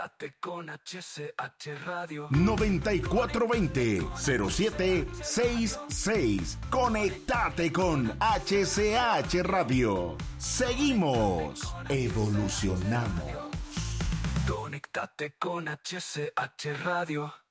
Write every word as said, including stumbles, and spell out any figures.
Conectate con H C H Radio noventa y cuatro veinte cero siete sesenta y seis. Conectate con H C H Radio. Seguimos, evolucionamos. Conectate con H C H Radio.